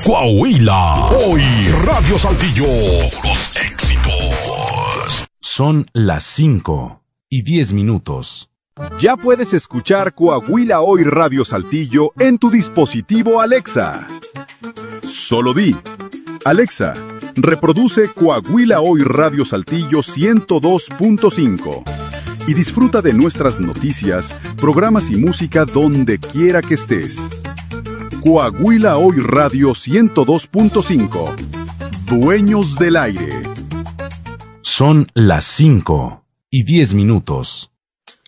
Coahuila. Hoy Radio Saltillo. Los éxitos. Son las 5:10. Ya puedes escuchar Coahuila Hoy Radio Saltillo en tu dispositivo Alexa. Solo di: Alexa, reproduce Coahuila Hoy Radio Saltillo 102.5 y disfruta de nuestras noticias, programas y música donde quiera que estés. Coahuila Hoy Radio 102.5. Dueños del aire. Son las 5:10.